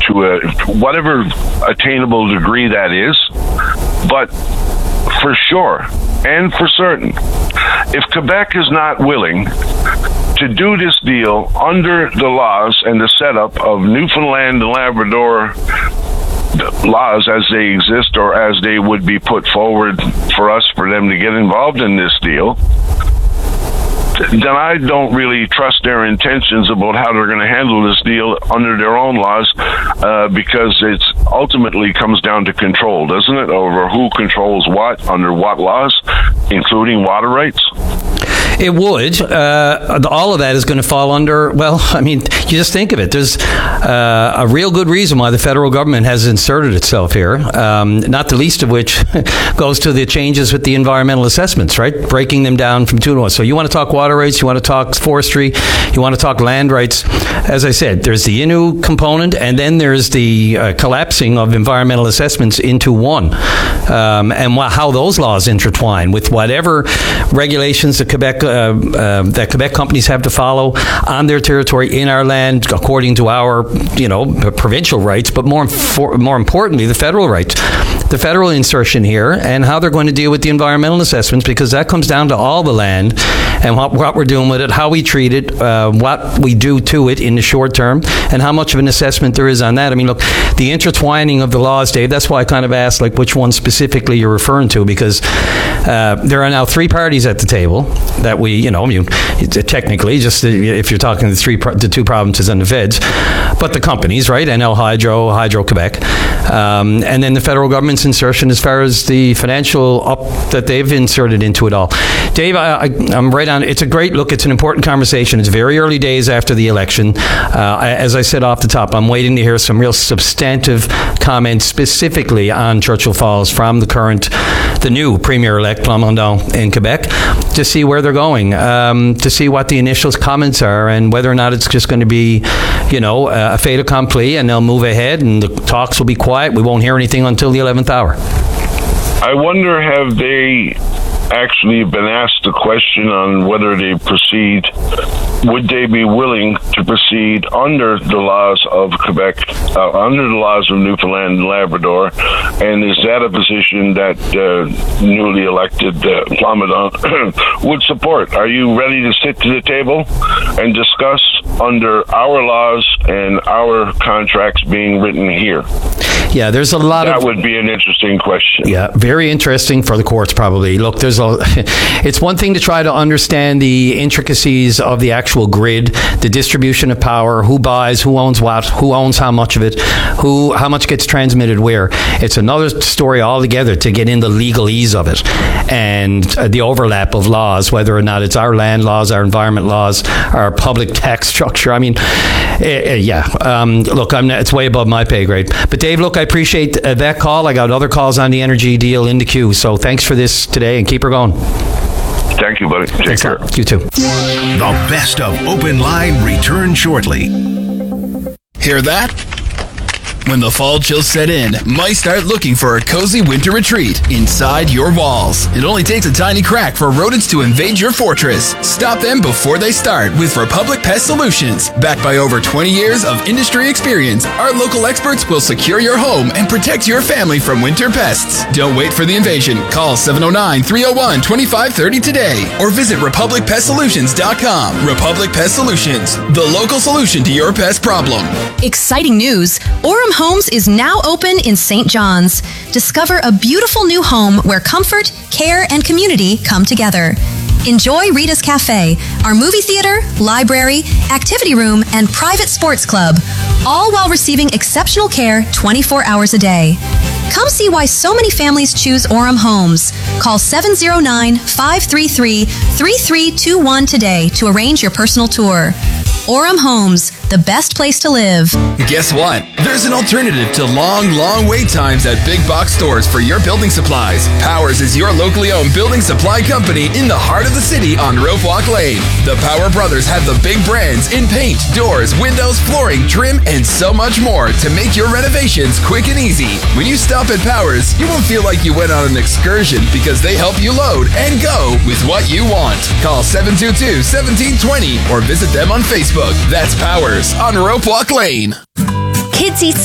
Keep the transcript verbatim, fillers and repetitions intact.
to a whatever attainable degree that is. But for sure and for certain, if Quebec is not willing to do this deal under the laws and the setup of Newfoundland and Labrador laws as they exist or as they would be put forward for us for them to get involved in this deal, then I don't really trust their intentions about how they're going to handle this deal under their own laws, uh, because it ultimately comes down to control, doesn't it, over who controls what, under what laws, including water rights? It would. Uh, all of that is going to fall under, well, I mean, you just think of it. There's uh, a real good reason why the federal government has inserted itself here, um, not the least of which goes to the changes with the environmental assessments, right? Breaking them down from two to one. So you want to talk water rights, you want to talk forestry, you want to talk land rights. As I said, there's the Innu component, and then there's the uh, collapsing of environmental assessments into one, um, and wh- how those laws intertwine with whatever regulations the Quebec Uh, uh, that Quebec companies have to follow on their territory in our land, according to our, you know, provincial rights, but more for, more importantly, the federal rights, the federal insertion here, and how they're going to deal with the environmental assessments, because that comes down to all the land and what, what we're doing with it, how we treat it, uh, what we do to it in the short term, and how much of an assessment there is on that. I mean, look, the intertwining of the laws, Dave, that's why I kind of asked, like, which one specifically you're referring to, because uh, there are now three parties at the table that we, you know, you, technically, just if you're talking the three, the two provinces and the feds, but the companies, right? N L Hydro, Hydro-Quebec, um, and then the federal government's insertion as far as the financial up that they've inserted into it all. Dave, I, I, I'm right on. It's a great look. It's an important conversation. It's very early days after the election. Uh, as I said off the top, I'm waiting to hear some real substantive comments specifically on Churchill Falls from the current, the new Premier-elect Plamondon in Quebec, to see where they're going, um, to see what the initial comments are, and whether or not it's just going to be, you know, a fait accompli, and they'll move ahead and the talks will be quiet. We won't hear anything until the eleventh hour. I wonder, have they actually been asked the question on whether they proceed, would they be willing to proceed under the laws of Quebec, uh, under the laws of Newfoundland and Labrador, and is that a position that uh, newly elected uh, Plamondon would support? Are you ready to sit to the table and discuss under our laws and our contracts being written here? Yeah, there's a lot that of... That would be an interesting question. Yeah, very interesting for the courts, probably. Look, there's a... It's one thing to try to understand the intricacies of the actual grid, the distribution of power, who buys, who owns what, who owns how much of it, who how much gets transmitted where. It's another story altogether to get in the legalese of it and uh, the overlap of laws, whether or not it's our land laws, our environment laws, our public tax structure. I mean, uh, yeah. Um, look, I'm not, it's way above my pay grade. But Dave, look, I appreciate uh, that call. I got other calls on the energy deal in the queue. So thanks for this today, and keep her going. Thank you, buddy. Take Thanks care. You too. The best of Open Line return shortly. Hear that? When the fall chills set in, might start looking for a cozy winter retreat inside your walls. It only takes a tiny crack for rodents to invade your fortress. Stop them before they start with Republic Pest Solutions. Backed by over twenty years of industry experience, our local experts will secure your home and protect your family from winter pests. Don't wait for the invasion. Call seven oh nine, three oh one, two five three oh today or visit republic pest solutions dot com. Republic Pest Solutions, the local solution to your pest problem. Exciting news! Orem Homes is now open in Saint John's. Discover a beautiful new home where comfort, care, and community come together. Enjoy Rita's Cafe, our movie theater, library, activity room, and private sports club, all while receiving exceptional care twenty-four hours a day. Come see why so many families choose Orem Homes. Call seven oh nine, five three three, three three two one today to arrange your personal tour. Orem Homes, the best place to live. Guess what? There's an alternative to long, long wait times at big box stores for your building supplies. Powers is your locally owned building supply company in the heart of the city on Rope Walk Lane. The Power Brothers have the big brands in paint, doors, windows, flooring, trim, and so much more to make your renovations quick and easy. When you stop at Powers, you won't feel like you went on an excursion because they help you load and go with what you want. Call seven two two, one seven two zero or visit them on Facebook. That's Powers on Rope Walk Lane. Kids eat